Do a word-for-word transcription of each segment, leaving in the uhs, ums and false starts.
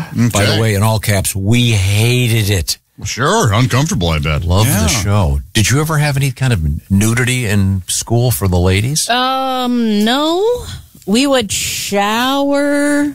Okay. By the way, in all caps, we hated it. Sure, uncomfortable, I bet. Love yeah. the show. Did you ever have any kind of nudity in school for the ladies? Um, no. We would shower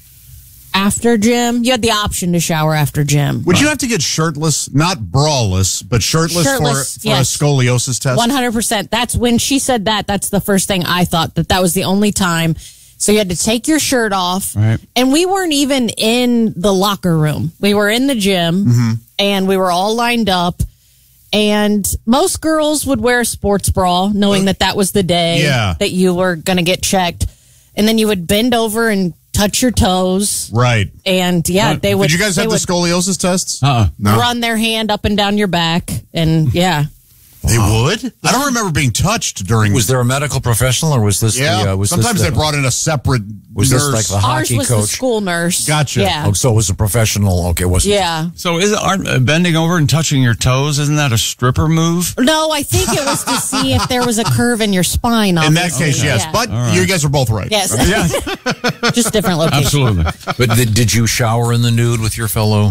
after gym. You had the option to shower after gym. Would you have to get shirtless, not braless, but shirtless, Shirtless, for, for yes. a scoliosis test? one hundred percent. That's when she said that. That's the first thing I thought, that that was the only time. So you had to take your shirt off. Right. And we weren't even in the locker room. We were in the gym, Mm-hmm. and we were all lined up. And most girls would wear a sports bra, knowing that that was the day Yeah. that you were going to get checked. And then you would bend over and touch your toes. Right. And, yeah, they would. Did you guys they have the would scoliosis tests? Uh-uh. No. run their hand up and down your back. And, yeah. They would? I don't remember being touched during... Was there a medical professional, or was this Yeah. the... Uh, was Sometimes this the, they brought in a separate Was nurse. this like the Ours hockey was the coach? school nurse. Gotcha. Yeah. Oh, so it was a professional. Okay, wasn't Yeah. So is aren't uh, bending over and touching your toes, isn't that a stripper move? No, I think it was to see if there was a curve in your spine. In that obviously. case, yes. Yeah. But you guys are both right. Yes. Yeah, Just different locations. absolutely. But did, did you shower in the nude with your fellow?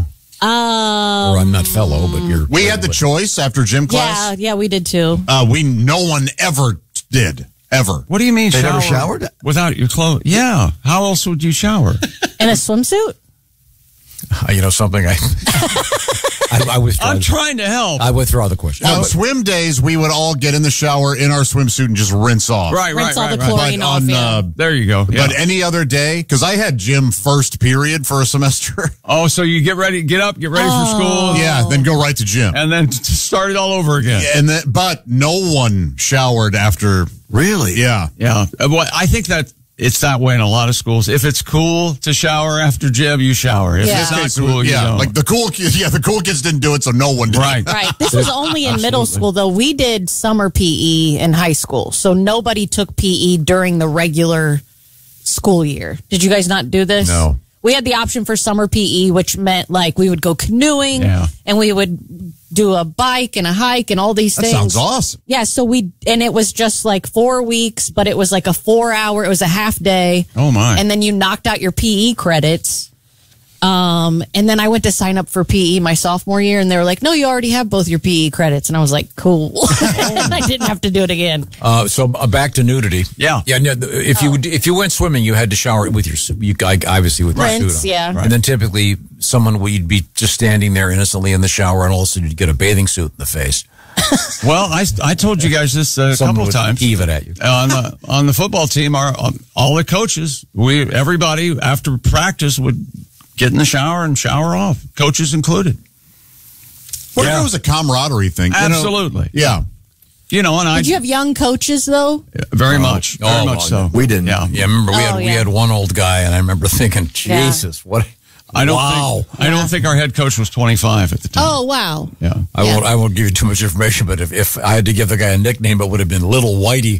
Um, Or I'm not fellow, but you're... We had the choice after gym yeah, class. yeah, we did too. Uh, we No one ever did. Ever. What do you mean They shower never showered? without your clothes? Yeah. How else would you shower? In a swimsuit? Uh, you know something? I I, I withdraw. I'm trying to help. I withdraw the question. On swim days, we would all get in the shower in our swimsuit and just rinse off. Right, right, Rinse all right, the right. chlorine But off. on, yeah. uh, There you go. Yeah. But any other day, because I had gym first period for a semester. Oh, so you get ready, get up, get ready for Oh. school, Yeah, then go right to gym. and then t- start it all over again. And then, but no one showered after. Really? Yeah. Yeah. Uh, Well, I think that it's that way in a lot of schools. If it's cool to shower after gym, you shower. If Yeah. it's not Okay, so, cool, you yeah, don't. like the cool kids. Yeah, the cool kids didn't do it, so no one did. right. Right. This was only in middle school, though. We did summer P E in high school, so nobody took P E during the regular school year. Did you guys not do this? No. We had the option for summer P E, which meant like we would go canoeing Yeah. and we would do a bike and a hike and all these That things. sounds awesome. Yeah, so we, and it was just like four weeks, but it was like a four hour, it was a half day. Oh, my. And then you knocked out your P E credits. Um, and then I went to sign up for P E my sophomore year, and they were like, no, you already have both your P E credits. And I was like, cool. And I didn't have to do it again. Uh, so uh, back to nudity. Yeah. Yeah. No, if you if you went swimming, you had to shower with your su- you I- obviously with your Rinse, suit on. yeah. Right. And then typically someone would be just standing there innocently in the shower, and all of a sudden you'd get a bathing suit in the face. Well, I, I told you guys this a Someone couple would of times. heave it at you. on the on the football team, our all the coaches, we everybody after practice would get in the shower and shower off, coaches included. What if Yeah. it was a camaraderie thing? You know? Absolutely. Yeah. You know, and I Did you have young coaches, though? very much, very oh, much so. We didn't. Yeah, Yeah, I remember we Oh, had we yeah. had one old guy, and I remember thinking, Yeah. Jesus, what? I don't wow. think I don't think our head coach was twenty-five at the time. Oh, wow. Yeah. I Yeah. won't. I won't give you too much information, but if, if I had to give the guy a nickname, it would have been Little Whitey.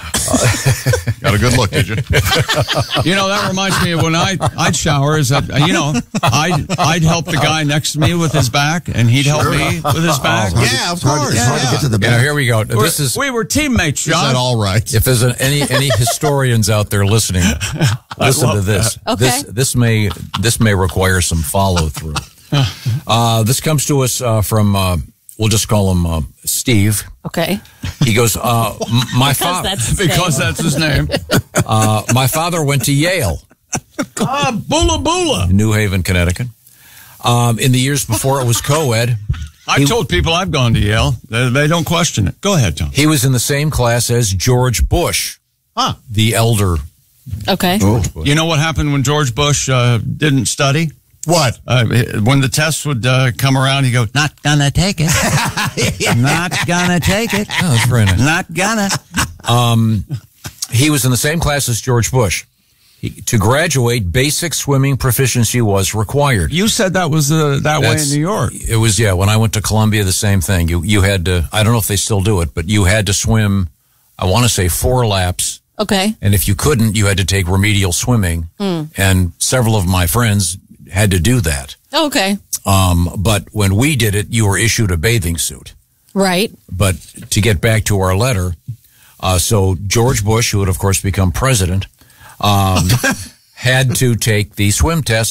Got a good look, did you? You know, that reminds me of when I, I'd shower is that, uh, you know, I'd, I'd help the guy next to me with his back and he'd help me with his back. Yeah, of It's hard, course. it's hard yeah. to get to the You know, back. here we go. We're- This is we were teammates, Is John. that all right? if there's an, any any historians out there listening, listen to love this. that. Okay. This this may this may require some follow through. Uh, this comes to us uh, from uh, we'll just call him uh, Steve. Okay. He goes, uh, m- my Because father that's his Because name. that's his name. uh, my father went to Yale, Ah, Bula Bula. New Haven, Connecticut. Um, in the years before it was co-ed, I've told people I've gone to Yale. They, they don't question it. Go ahead, Tom. he was in the same class as George Bush, Huh. the elder. Okay. George Bush. You know what happened when George Bush uh, didn't study? What? Uh, when the tests would uh, come around, he'd go, not gonna take it. Not gonna take it. Oh, that's very nice. Not gonna. Um, he was in the same class as George Bush. He, to graduate, basic swimming proficiency was required. You said that was uh, that way in That's- New York. It was, yeah. When I went to Columbia, the same thing. You you had to. I don't know if they still do it, but you had to swim. I want to say four laps, Okay. and if you couldn't, you had to take remedial swimming. And several of my friends had to do that. Okay. Um, but when we did it, you were issued a bathing suit. Right. But to get back to our letter, uh, so George Bush, who would of course become president, um, had to take the swim test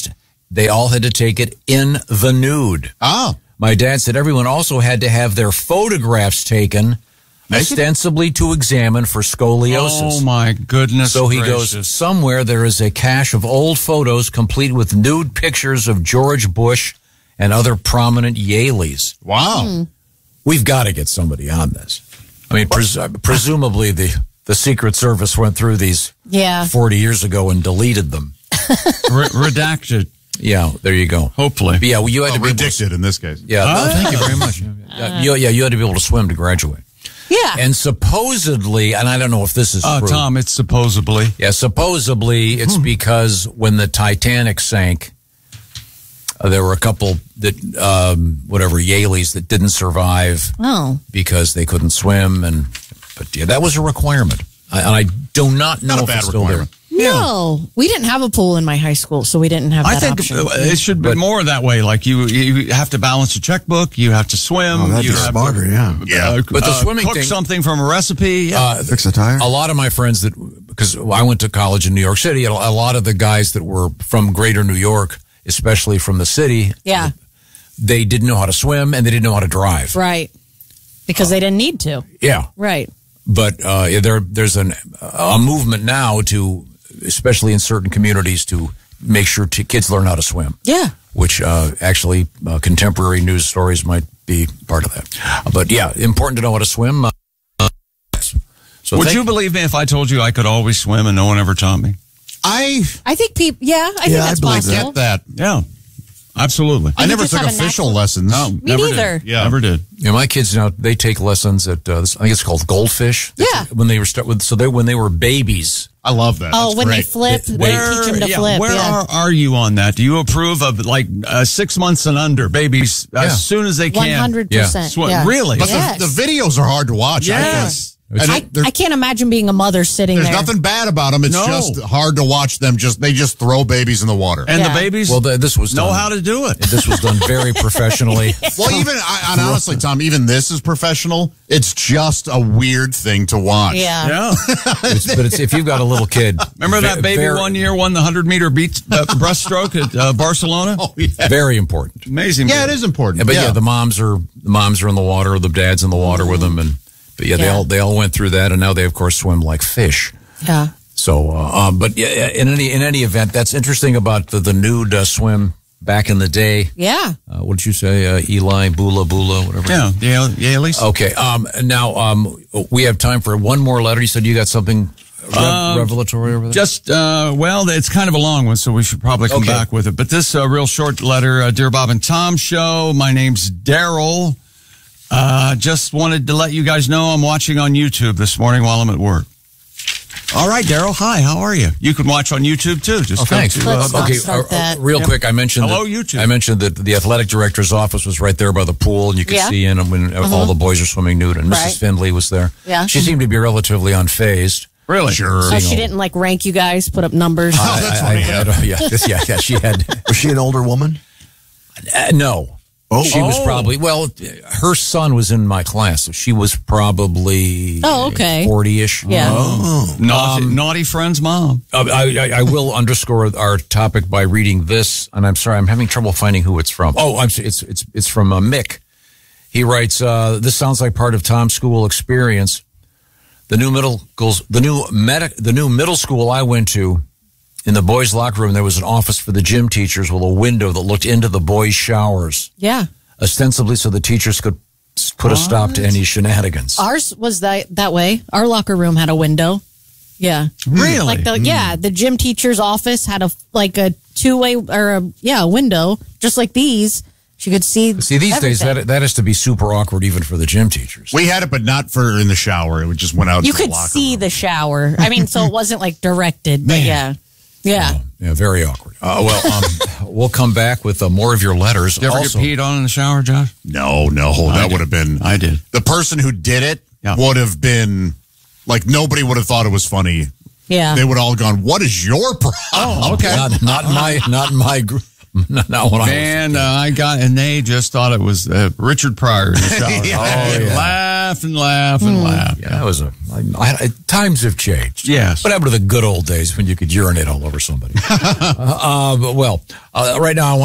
they all had to take it in the nude. Oh. My dad said everyone also had to have their photographs taken, Naked? ostensibly to examine for scoliosis. Oh, my goodness So he gracious. goes, somewhere there is a cache of old photos complete with nude pictures of George Bush and other prominent Yaleys. Wow. We've got to get somebody on this. I mean, pres- presumably the, the Secret Service went through these Yeah. forty years ago and deleted them. Re- redacted, Yeah, there you go. hopefully. But yeah, well, you had Oh, to be able to, predicted in this case. yeah, no, thank you very much. Yeah, you, yeah, you had to be able to swim to graduate. Yeah. And supposedly, and I don't know if this is Uh, true. Tom, it's supposedly. Yeah, supposedly it's because when the Titanic sank, uh, there were a couple that, um, whatever, Yaleys that didn't survive Oh. because they couldn't swim. And but yeah, that was a requirement. I, and I do not know Not a if bad it's still requirement. No, we didn't have a pool in my high school, so we didn't have that I think option. it should be But- more that way. Like you, you have to balance a checkbook. You have to swim. Oh, that'd you be have smarter, to, yeah. Yeah. But the uh, swimming cook thing- something from a recipe. Yeah. there. Uh, Fix a tire. A lot of my friends that, because I went to college in New York City, a a lot of the guys that were from greater New York, especially from the city, Yeah, they didn't know how to swim and they didn't know how to drive. right. Because they didn't need to. Yeah. Right. But uh, yeah, there, there's an, a movement now to, especially in certain communities, to make sure t- kids learn how to swim, Yeah. which uh, actually uh, contemporary news stories might be part of that. But yeah, important to know how to swim. Uh, so Would thank- you believe me if I told you I could always swim and no one ever taught me? I I think people. Yeah, I think Yeah, I that's believe possible. get that. Yeah, absolutely. I you never just took have a official natural- lessons. No, Me never neither. Did. Yeah. Never did. You know, my kids now they take lessons at uh, this, I think it's called Goldfish. Yeah. When they were start with, so they when they were babies. I love that. Oh, That's when they great. flip, they Where, teach them to yeah, flip. where yeah. are, are you on that? Do you approve of like uh, six months and under babies Yeah. as soon as they One can? hundred percent. Swim. Yeah. Really? But Yes. the, the videos are hard to watch. I think. Yes. And I, there- I can't imagine being a mother sitting there's there. nothing bad about them. It's No. just hard to watch them. Just they just throw babies in the water. And Yeah. the babies Well, th- this was know done, how to do it. This was done very professionally. well, even I, and honestly, Tom, even this is professional. It's just a weird thing to watch. Yeah. Yeah. It's, but it's, if you've got a little kid, Remember that ve- baby very- one year won the hundred meter beat uh, breaststroke at uh, Barcelona? Oh, yeah. Very important. Amazing. Yeah, it baby. is important. Yeah, but yeah. yeah the moms are the moms are in the water, the dad's in the water with them, and but yeah, they Yeah. all they all went through that, and now they of course swim like fish. Yeah. So, uh, um, but yeah, yeah, in any in any event, that's interesting about the, the nude uh, swim back in the day. Yeah. Uh, what did you say, uh, Eli Bula Bula, whatever? Yeah, yeah, yeah, at least. Okay. Um. Now, um, we have time for one more letter. You said you got something rev- Um, revelatory over there. Just, uh, well, it's kind of a long one, so we should probably come Okay. back with it. But this uh, real short letter, uh, Dear Bob and Tom Show, my name's Daryl. Uh, just wanted to let you guys know I'm watching on YouTube this morning while I'm at work. All right, Daryl. Hi, how are you? You can watch on YouTube too. Just Oh, go thanks. to, Let's uh, not okay, start uh, that. real quick, I mentioned Hello, that, YouTube. I mentioned that the athletic director's office was right there by the pool, and you could Yeah. see in when all the boys are swimming nude, and Missus Right. Findlay was there. Yeah. She seemed to be relatively unfazed. Really? Sure. So she didn't like rank you guys, put up numbers. Oh, that's I, I, funny. had, uh, yeah, this- yeah, yeah, she had. Was she an older woman? Uh, no. Oh. She was Oh. probably, well, her son was in my class, so she was probably Oh, okay. forty-ish. Yeah. Oh. Naughty, Um, naughty friend's mom. Uh, I, I, I will underscore our topic by reading this, and I'm sorry, I'm having trouble finding who it's from. Oh, I'm sorry, it's it's it's from uh, Mick. He writes, uh, "This sounds like part of Tom's school experience. The new middle schools, the new medic, the new middle school I went to, in the boys' locker room, there was an office for the gym teachers with a window that looked into the boys' showers, Yeah. ostensibly so the teachers could s- put a stop to any shenanigans." Ours was that that way. Our locker room had a window. Yeah. Really? Like the yeah, the gym teacher's office had a like a two way or a yeah, a window just like these. She could see See, these days everything. that that has to be super awkward even for the gym teachers. We had it, but not for in the shower. It just went out. you to the could locker see room. the shower. I mean, so it wasn't like directed, but yeah. Yeah. Oh, yeah, very awkward. Uh, well, um, we'll come back with uh, more of your letters. Did you ever Also, get peed on in the shower, Josh? No, no, that did. would have been. I did. The person who did it Yeah. would have been like nobody would have thought it was funny. Yeah. They would all gone, "What is your problem?" Oh, okay. not, not in my, not in my group. Not, not when And uh, I got, and they just thought it was uh, Richard Pryor in the shower. Yeah. Oh, yeah. laugh and laugh and laugh. Yeah, that was a. I, I, times have changed. Yes. What happened to the good old days when you could urinate all over somebody? uh, uh, but, well, uh, right now I want.